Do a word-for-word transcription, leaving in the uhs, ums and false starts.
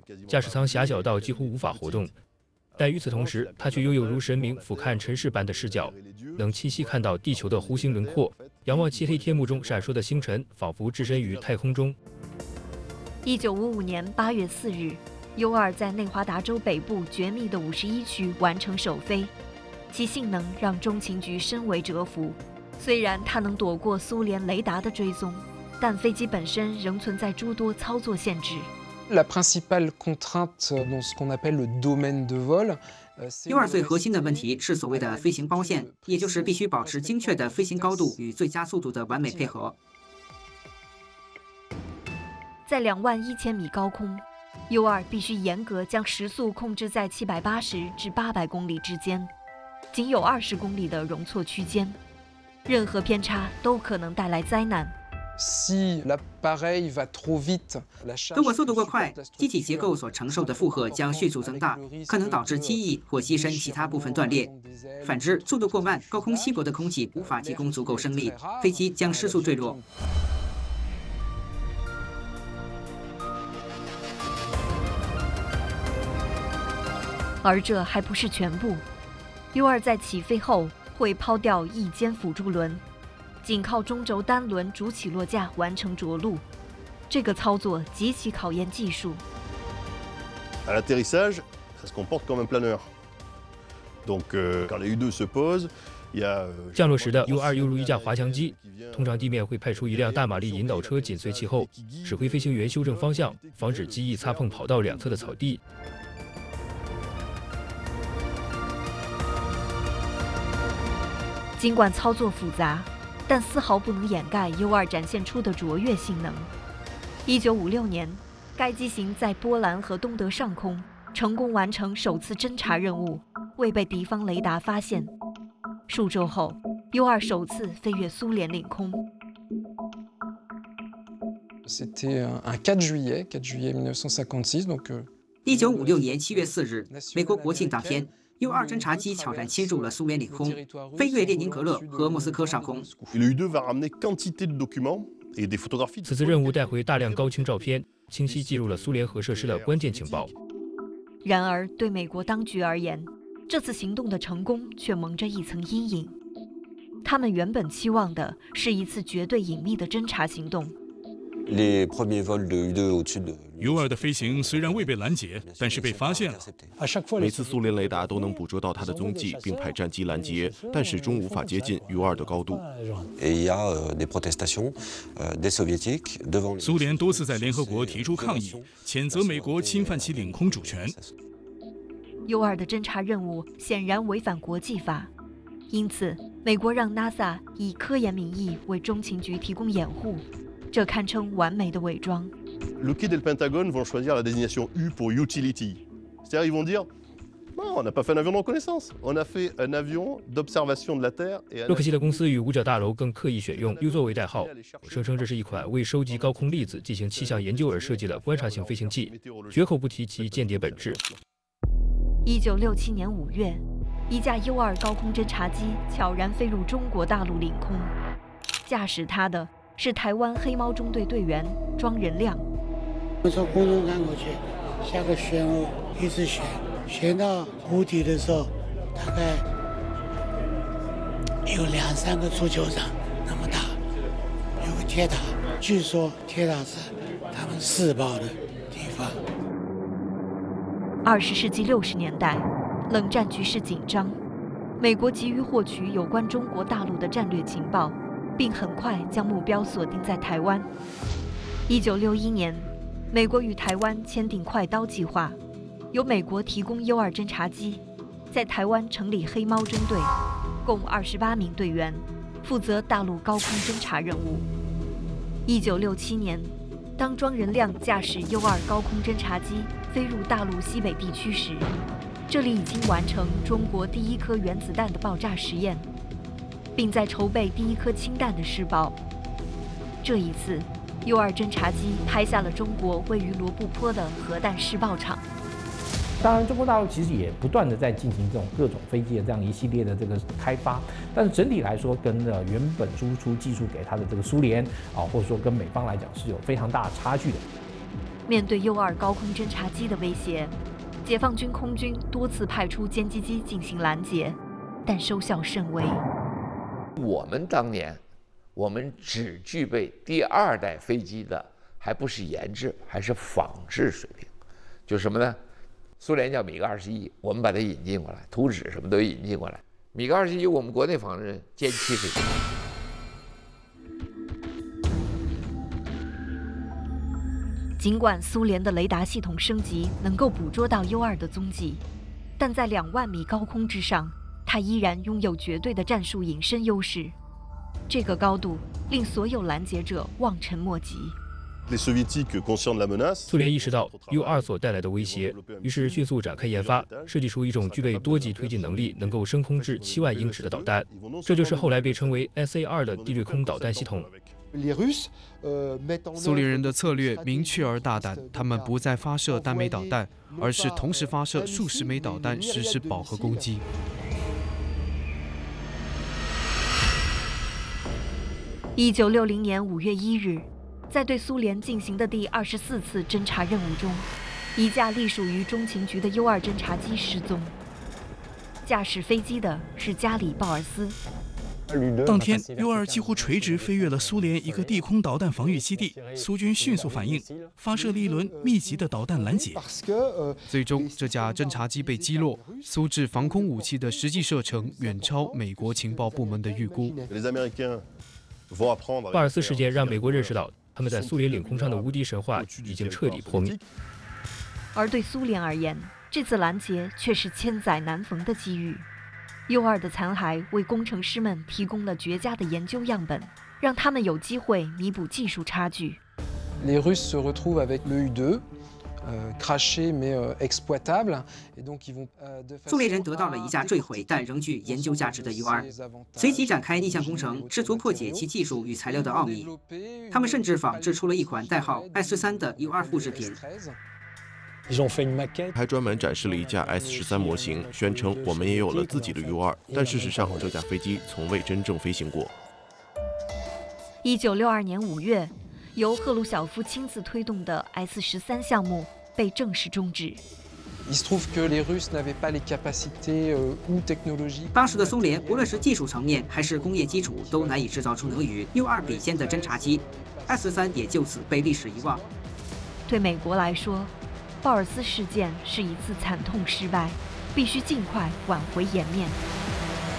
驾驶舱狭小到几乎无法活动。但与此同时，它却拥有如神明俯瞰尘世般的视角，能清晰看到地球的弧形轮廓，仰望漆黑天幕中闪烁的星辰，仿佛置身于太空中。 一九五五年八月四日 ，U 二在内华达州北部绝密的五十一区完成首飞，其性能让中情局深为折服。虽然它能躲过苏联雷达的追踪，但飞机本身仍存在诸多操作限制。 La principale contrainte dans ce qu'on appelle le domaine de vol. U 二最核心的问题是所谓的飞行包线，也就是必须保持精确的飞行高度与最佳速度的完美配合。 在两万一千米高空 ，U 二必须严格将时速控制在七百八十至八百公里之间，仅有二十公里的容错区间，任何偏差都可能带来灾难。 Si l'appareil va trop vite, 如果速度过快，机体结构所承受的负荷将迅速增大，可能导致机翼或机身其他部分断裂。反之，速度过慢，高空稀薄的空气无法提供足够升力，飞机将失速坠落。 而这还不是全部 ，U 二在起飞后会抛掉翼尖辅助轮。 仅靠中轴单轮主起落架完成着陆，这个操作极其考验技术。 À l'atterrissage, ça se comporte comme un planeur. Donc, quand les U 二 se posent, il y a 降落时的 U 二犹如一架滑翔机，通常地面会派出一辆大马力引导车紧随其后，指挥飞行员修正方向，防止机翼擦碰跑道两侧的草地。 尽管操作复杂，但丝毫不能掩盖 U 二展现出的卓越性能。一九五六年，该机型在波兰和东德上空成功完成首次侦察任务，未被敌方雷达发现。数周后 ，U 二首次飞越苏联领空。 C'était un quatre juillet, quatre juillet mille neuf cent cinquante-six, donc. 一九五六年七月四日，美国国庆当天。 U 二侦察机悄然侵入了苏联领空，飞越列宁格勒和莫斯科上空。 此次任务带回大量高清照片，清晰记录了苏联核设施的关键情报。 然而，对美国当局而言，这次行动的成功却蒙着一层阴影。他们原本期望的是一次绝对隐秘的侦察行动。 U 二的飞行虽然未被拦截，但是被发现了。 每次苏联雷达都能捕捉到它的踪迹，并派战机拦截，但始终无法接近 U 二的高度。 苏联多次在联合国提出抗议，谴责美国侵犯其领空主权。 U 二的侦察任务显然违反国际法，因此美国让 NASA 以科研名义为中情局提供掩护。 这堪称完美的伪装。 Lockheed et le Pentagone vont choisir la désignation U pour utility. C'est-à-dire ils vont dire, non, on n'a pas fait un avion de reconnaissance, on a fait un avion d'observation de la Terre. 洛克希德公司与五角大楼更刻意选用 U 作为代号，声称这是一款为收集高空粒子进行气象研究而设计的观察性飞行器，绝口不提其间谍本质。 一九六七年五月，一架 U 二高空侦察机悄然飞入中国大陆领空，驾驶它的 是台湾黑猫中队队员庄仁亮。 我从空中看过去，像个漩涡，一直旋，旋到湖底的时候，大概有两三个足球场那么大，有个铁塔，据说铁塔是他们试爆的地方。 二十世纪六十年代，冷战局势紧张，美国急于获取有关中国大陆的战略情报。 并很快将目标锁定在台湾。一九六一年，美国与台湾签订快刀计划，由美国提供 U 二侦察机，在台湾成立黑猫中队，共二十八名队员，负责大陆高空侦察任务。一九六七年，当庄仁亮驾驶 U 二高空侦察机飞入大陆西北地区时，这里已经完成中国第一颗原子弹的爆炸实验。 并在筹备第一颗氢弹的试爆。这一次 ，U 二侦察机拍下了中国位于罗布泊的核弹试爆场。 当然，中国大陆其实也不断的在进行这种各种飞机的这样一系列的这个开发，但是整体来说，跟呃原本输出技术给它的这个苏联啊，或者说跟美方来讲是有非常大的差距的。 面对 U 二高空侦察机的威胁，解放军空军多次派出歼击机进行拦截，但收效甚微。 我们当年，我们只具备第二代飞机的，还不是研制，还是仿制水平。就什么呢？苏联叫米格二十一，我们把它引进过来，图纸什么都引进过来。米格二十一，我们国内仿制歼七水平。 尽管苏联的雷达系统升级能够捕捉到 U 二的踪迹，但在两万米高空之上，它依然拥有绝对的战术隐身优势。这个高度令所有拦截者望尘莫及。 苏联意识到 U 二所带来的威胁，于是迅速展开研发，设计出一种具备多级推进能力、能够升空至七万英尺的导弹。这就是后来被称为 S A 二的地对空导弹系统。 苏联人的策略明确而大胆，他们不再发射单枚导弹，而是同时发射数十枚导弹实施饱和攻击。 一九六零年五月一日。在对苏联进行的第二十四次侦察任务中，一架隶属于中情局的 U 二侦察机失踪。驾驶飞机的是加里·鲍尔斯。 当天 ，U 二几乎垂直飞越了苏联一个地空导弹防御基地，苏军迅速反应，发射了一轮密集的导弹拦截。 最终，这架侦察机被击落。苏制防空武器的实际射程远超美国情报部门的预估。 巴尔斯事件让美国认识到，他们在苏联领空上的无敌神话已经彻底破灭。 而对苏联而言，这次拦截却是千载难逢的机遇。U 二的残骸为工程师们提供了绝佳的研究样本，让他们有机会弥补技术差距。 Les Russes se retrouvent avec le U 二。Euh, craché mais euh, exploitable, et donc ils vont. 苏联人得到了一架坠毁但仍具研究价值的 U 二，随即展开逆向工程，试图破解其技术与材料的奥秘。他们甚至仿制出了一款代号 S 十三的 U 二复制品。 还专门展示了一架 S 十三模型，宣称我们也有了自己的 U 二，但事实上这架飞机从未真正飞行过。 一九六二年五月。由赫鲁晓夫亲自推动的 S 十三项目被正式终止。 当时的苏联，无论是技术层面还是工业基础，都难以制造出能与 U 二比肩的侦察机 ，S 十三也就此被历史遗忘。 对美国来说，鲍尔斯事件是一次惨痛失败，必须尽快挽回颜面。